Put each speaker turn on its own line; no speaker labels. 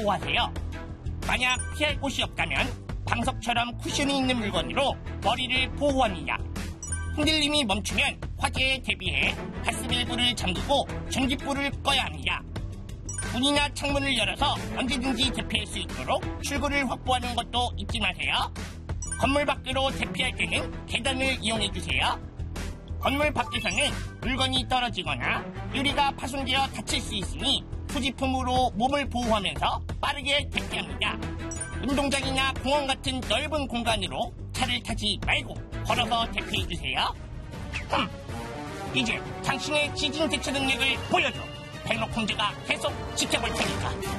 보호하세요. 만약 피할 곳이 없다면 방석처럼 쿠션이 있는 물건으로 머리를 보호합니다. 흔들림이 멈추면 화재에 대비해 가스밸브를 잠그고 전기불을 꺼야 합니다. 문이나 창문을 열어서 언제든지 대피할 수 있도록 출구를 확보하는 것도 잊지 마세요. 건물 밖으로 대피할 때는 계단을 이용해주세요. 건물 밖에서는 물건이 떨어지거나 유리가 파손되어 다칠 수 있으니 소지품으로 몸을 보호하면서 빠르게 대피합니다. 운동장이나 공원 같은 넓은 공간으로 차를 타지 말고 걸어서 대피해주세요. 이제 당신의 지진 대처 능력을 보여줘. 벨록 형제가 계속 지켜볼 테니까.